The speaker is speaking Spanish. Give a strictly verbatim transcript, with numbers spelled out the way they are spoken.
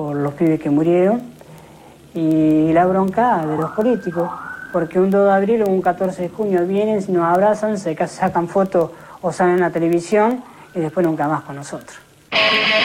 por los pibes que murieron, y la bronca de los políticos, porque un dos de abril o un catorce de junio vienen, nos abrazan, se sacan fotos o salen en la televisión y después nunca más con nosotros.